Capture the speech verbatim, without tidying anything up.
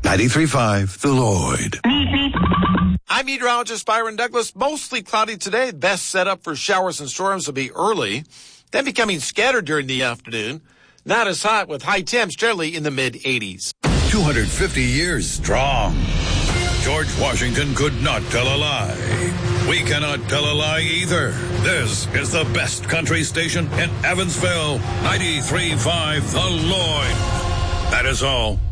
ninety-three point five The Lloyd. I'm meteorologist Byron Douglas. Mostly cloudy today. Best setup for showers and storms will be early, then becoming scattered during the afternoon. Not as hot with high temps generally in the mid eighties. two hundred fifty years strong. George Washington could not tell a lie. We cannot tell a lie either. This is the best country station in Evansville. ninety-three point five The Lloyd. That is all.